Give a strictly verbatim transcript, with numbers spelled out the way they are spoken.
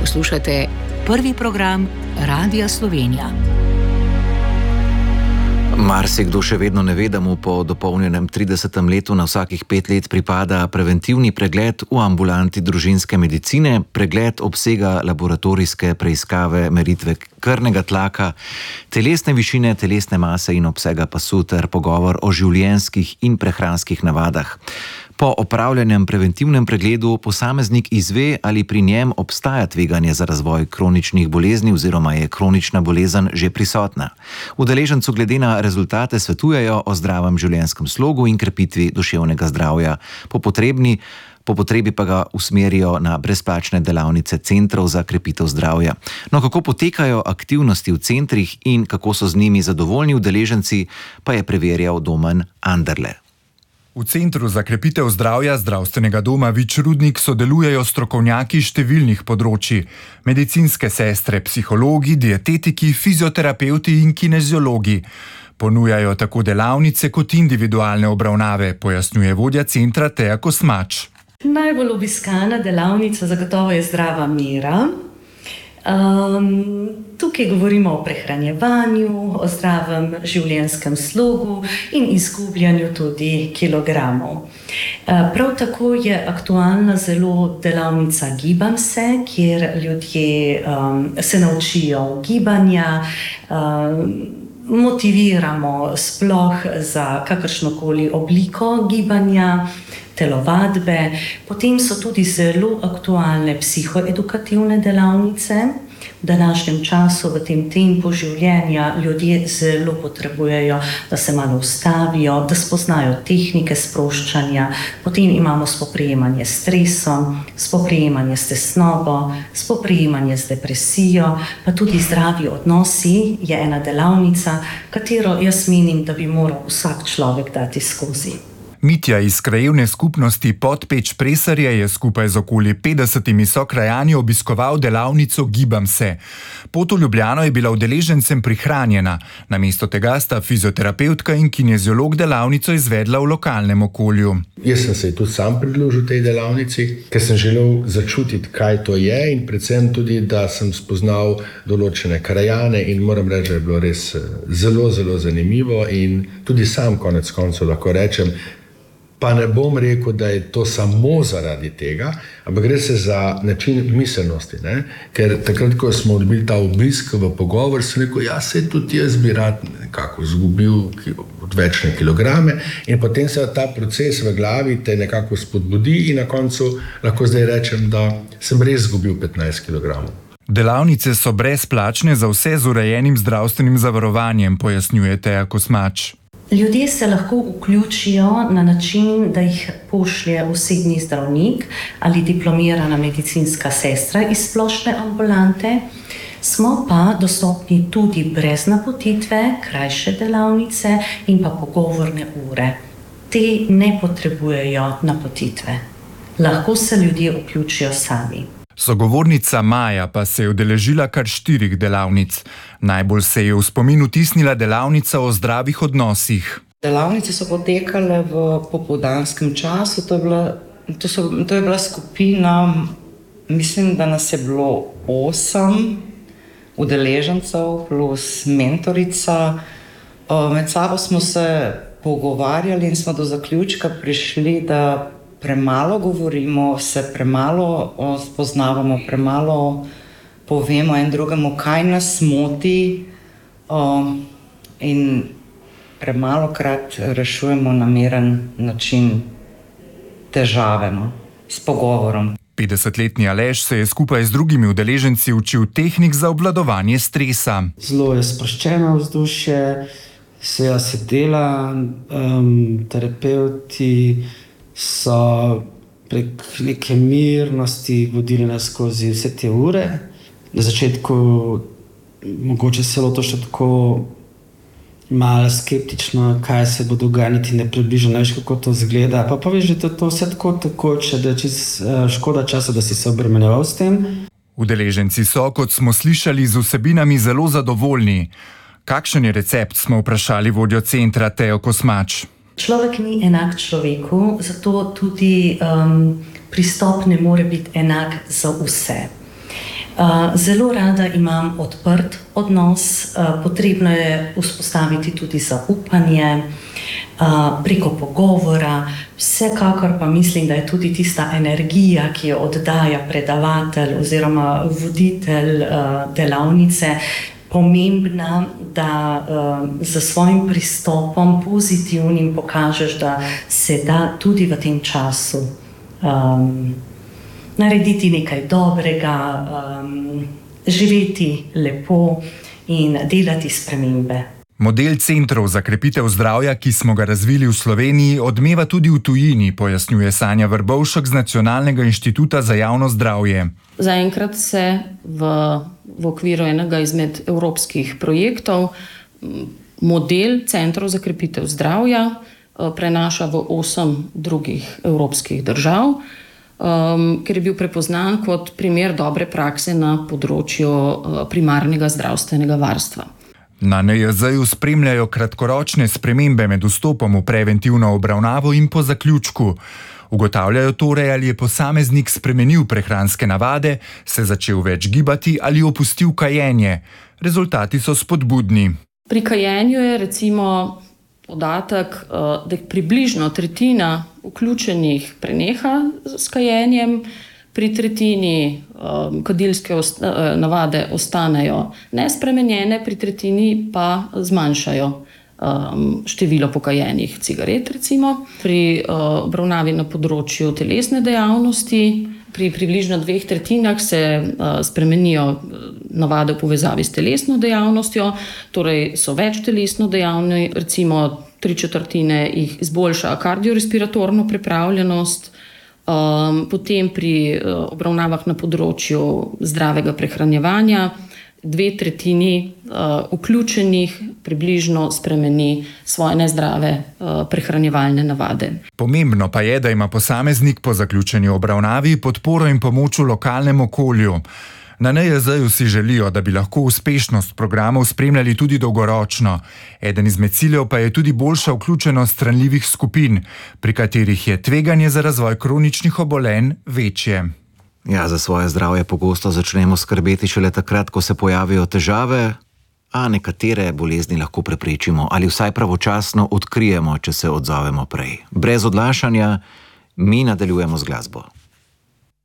Poslušate prvi program Radia Slovenija. Marsikdo še vedno ne ve, da mu po dopolnjenem tridesetem letu na vsakih pet let pripada preventivni pregled v ambulanti družinske medicine. Pregled obsega laboratorijske preiskave, meritve krvnega tlaka, telesne višine, telesne mase in obsega pasu ter pogovor o življenjskih in prehranskih navadah. Po opravljenem preventivnem pregledu posameznik izve, ali pri njem obstaja tveganje za razvoj kroničnih bolezni oziroma je kronična bolezen že prisotna. Udeležencu glede na rezultate svetujejo o zdravem življenjskem slogu in krepitvi duševnega zdravja. Po potrebni Po potrebi pa ga usmerijo na brezplačne delavnice centrov za krepitev zdravja. No, kako potekajo aktivnosti v centrih in kako so z njimi zadovoljni udeleženci, pa je preverjal Domen Anderle. V Centru za krepitev zdravja Zdravstvenega doma Vič Rudnik sodelujejo strokovnjaki številnih področji: medicinske sestre, psihologi, dietetiki, fizioterapevti in kineziologi. Ponujajo tako delavnice kot individualne obravnave, pojasnjuje vodja centra Teja Kosmač. Najbolj obiskana delavnica zagotovo je zdrava mera. Um, tukaj govorimo o prehranjevanju, o zdravem življenjskem slogu in izgubljanju tudi kilogramov. Uh, prav tako je aktualna zelo delavnica Gibam se, kjer ljudje um, se naučijo gibanja, um, motiviramo sploh za kakršnokoli obliko gibanja, telovadbe. Potem so tudi zelo aktualne psihoedukativne delavnice. V današnjem času, v tem tempu življenja, ljudje zelo potrebujejo, da se malo ustavijo, da spoznajo tehnike sproščanja. Potem imamo spoprijemanje s stresom, spoprijemanje s tesnobo, spoprijemanje z depresijo, pa tudi zdravi odnosi je ena delavnica, katero jaz menim, da bi moral vsak človek dati skozi. Mitja iz krajevne skupnosti Podpeč Presarje je skupaj z okoli petdesetimi sokrajani obiskoval delavnico Gibam se. Pot v Ljubljano je bila udeležencem prihranjena. Namesto tega sta fizioterapevtka in kineziolog delavnico izvedla v lokalnem okolju. Jaz sem se tudi sam pridružil tej delavnici, ker sem želel začutiti, kaj to je, in predvsem tudi, da sem spoznal določene krajane, in moram reči, da je bilo res zelo, zelo zanimivo in tudi sam konec koncev lahko rečem, pa ne bom rekel, da je to samo zaradi tega, ampak gre se za način miselnosti, ne? Ker takrat, ko smo dobili ta obisk v pogovor, sem rekel, ja, se tudi jaz bi rad nekako zgubil odvečne kilograme, in potem se ta proces v glavi te nekako spodbudi in na koncu lahko zdaj rečem, da sem res zgubil petnajst kilogramov. Delavnice so brezplačne za vse z urejenim zdravstvenim zavarovanjem, pojasnjuje Teja Kosmač. Ljudje se lahko vključijo na način, da jih pošlje osebni zdravnik ali diplomirana medicinska sestra iz splošne ambulante. Smo pa dostopni tudi brez napotitve, krajše delavnice in pa pogovorne ure. Te ne potrebujejo napotitve. Lahko se ljudje vključijo sami. Sogovornica Maja pa se je udeležila kar štirih delavnic. Najbolj se je v spomin vtisnila delavnica o zdravih odnosih. Delavnice so potekale v popoldanskem času. To je bila, to so, to je bila skupina, mislim, da nas je bilo osem udeležencev plus mentorica. Med sabo smo se pogovarjali in smo do zaključka prišli, da premalo govorimo, se premalo spoznavamo, premalo povemo en drugemu, kaj nas moti, um, in premalo krat rešujemo na miren način težave, no, s pogovorom. petdesetletni Aleš se je skupaj z drugimi udeleženci učil tehnik za obvladovanje stresa. Zelo je sproščeno vzdušje, se se dela, um, terapeuti so prek neke mirnosti vodili nas skozi vse te ure. Na začetku mogoče se bilo to še tako malo skeptično, kaj se bo dogajati, ne približno, ne veš, kako to izgleda. Pa pa veš, da je to vse tako tekoče, da je čist škoda časa, da si se obremenjeval s tem. Udeleženci so, kot smo slišali, z vsebinami zelo zadovoljni. Kakšen je recept, smo vprašali vodjo centra Tejo Kosmač. Človek ni enak človeku, zato tudi um, pristop ne more biti enak za vse. Zelo rada imam odprt odnos, potrebno je vzpostaviti tudi zaupanje preko pogovora, vsekakor pa mislim, da je tudi tista energija, ki jo oddaja predavatelj oziroma voditelj delavnice, pomembna, da za svojim pristopom pozitivnim pokažeš, da se da tudi v tem času um, narediti nekaj dobrega, um, živeti lepo in delati spremembe. Model centrov za krepitev zdravja, ki smo ga razvili v Sloveniji, odmeva tudi v tujini, pojasnjuje Sanja Vrbovšek z Nacionalnega inštituta za javno zdravje. Zaenkrat se v, v okviru enega izmed evropskih projektov model centrov za krepitev zdravja prenaša v osem drugih evropskih držav, Um, ker je bil prepoznan kot primer dobre prakse na področju uh, primarnega zdravstvenega varstva. Na N J Z-ju spremljajo kratkoročne spremembe med vstopom v preventivno obravnavo in po zaključku. Ugotavljajo torej, ali je posameznik spremenil prehranske navade, se začel več gibati ali opustil kajenje. Rezultati so spodbudni. Pri kajenju je recimo podatek, da je približno tretjina vključenih preneha s kajenjem, pri tretjini um, kadilske ost- navade ostanejo nespremenjene, pri tretjini pa zmanjšajo um, število pokajenih cigaret. Recimo. Pri uh, obravnavi na področju telesne dejavnosti, pri približno dveh tretjinah se uh, spremenijo navade v povezavi s telesno dejavnostjo, torej so več telesno dejavni, recimo tri četrtine jih izboljša kardiorespiratorno pripravljenost, um, potem pri uh, obravnavah na področju zdravega prehranjevanja dve tretjini uh, vključenih približno spremeni svoje nezdrave uh, prehranjevalne navade. Pomembno pa je, da ima posameznik po zaključeni obravnavi podporo in pomoč v lokalnem okolju. Na N J Z-ju si želijo, da bi lahko uspešnost programov spremljali tudi dolgoročno. Eden izmed ciljev pa je tudi boljša vključenost ranljivih skupin, pri katerih je tveganje za razvoj kroničnih obolenj večje. Ja, za svoje zdravje pogosto začnemo skrbeti šele takrat, ko se pojavijo težave, a nekatere bolezni lahko preprečimo ali vsaj pravočasno odkrijemo, če se odzovemo prej. Brez odlašanja, mi nadaljujemo z glasbo.